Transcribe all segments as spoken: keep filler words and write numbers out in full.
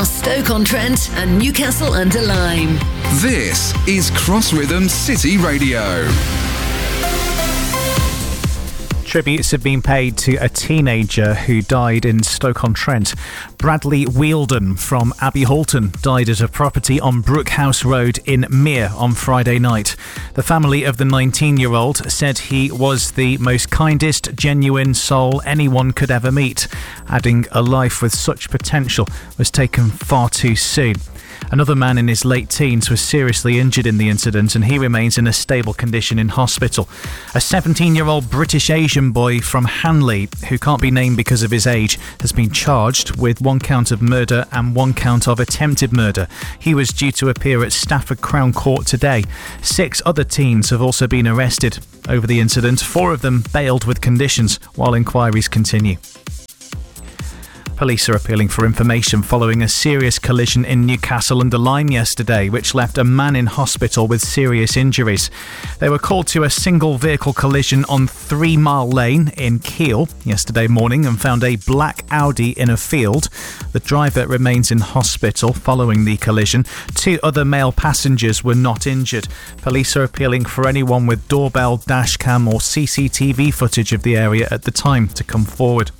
across Stoke-on-Trent and Newcastle under Lyme. This is Cross Rhythms City Radio. Tributes have been paid to a teenager who died in Stoke-on-Trent. Bradley Wheeldon from Abbey Halton died at a property on Brookhouse Road in Mere on Friday night. The family of the nineteen-year-old said he was the most kindest, genuine soul anyone could ever meet, adding a life with such potential was taken far too soon. Another man in his late teens was seriously injured in the incident and he remains in a stable condition in hospital. A seventeen-year-old British Asian boy from Hanley, who can't be named because of his age, has been charged with one count of murder and one count of attempted murder. He was due to appear at Stafford Crown Court today. Six other teens have also been arrested over the incident, four of them bailed with conditions while inquiries continue. Police are appealing for information following a serious collision in Newcastle under Lyme yesterday, which left a man in hospital with serious injuries. They were called to a single vehicle collision on Three Mile Lane in Keele yesterday morning and found a black Audi in a field. The driver remains in hospital following the collision. Two other male passengers were not injured. Police are appealing for anyone with doorbell, dashcam or C C T V footage of the area at the time to come forward.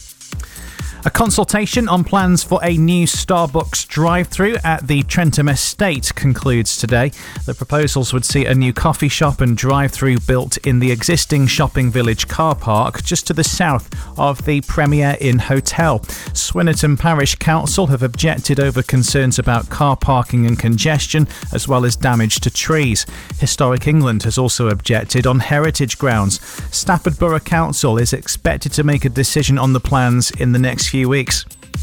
A consultation on plans for a new Starbucks drive-through at the Trentham Estate concludes today. The proposals would see a new coffee shop and drive-through built in the existing shopping village car park just to the south of the Premier Inn Hotel. Swinnerton Parish Council have objected over concerns about car parking and congestion, as well as damage to trees. Historic England has also objected on heritage grounds. Stafford Borough Council is expected to make a decision on the plans in the next few weeks.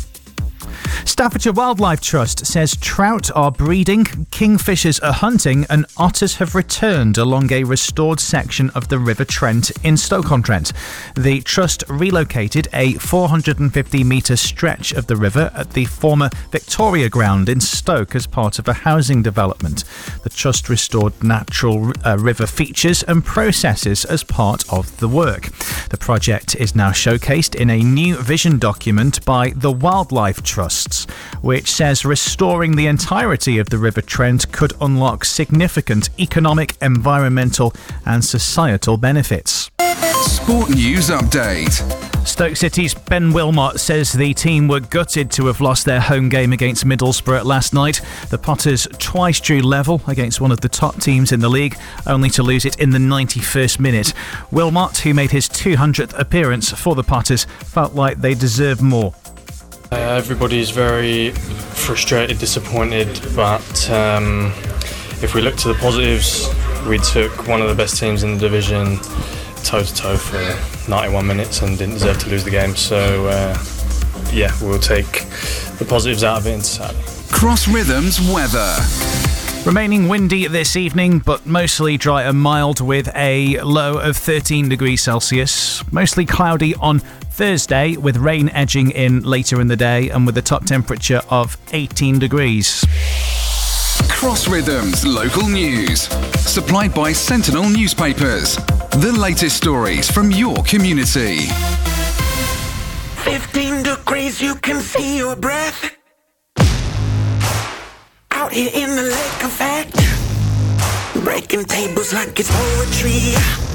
Staffordshire Wildlife Trust says trout are breeding, kingfishers are hunting and otters have returned along a restored section of the River Trent in Stoke-on-Trent. The Trust relocated a four hundred fifty metre stretch of the river at the former Victoria Ground in Stoke as part of a housing development. The Trust restored natural uh, river features and processes as part of the work. The project is now showcased in a new vision document by the Wildlife Trusts, which says restoring the entirety of the River Trent could unlock significant economic, environmental and societal benefits. Sport News Update. Stoke City's Ben Wilmot says the team were gutted to have lost their home game against Middlesbrough last night. The Potters twice drew level against one of the top teams in the league, only to lose it in the ninety-first minute. Wilmot, who made his two hundredth appearance for the Potters, felt like they deserved more. Uh, everybody's very frustrated, disappointed, but um, if we look to the positives, we took one of the best teams in the division toe-to-toe for ninety-one minutes and didn't deserve to lose the game. So, uh, yeah, we'll take the positives out of it into Saturday. Cross Rhythms weather. Remaining windy this evening, but mostly dry and mild with a low of thirteen degrees Celsius. Mostly cloudy on Thursday with rain edging in later in the day and with a top temperature of eighteen degrees. Cross Rhythms local news. Supplied by Sentinel Newspapers. The latest stories from your community. fifteen degrees, you can see your breath. Out here in the lake effect. Breaking tables like it's poetry.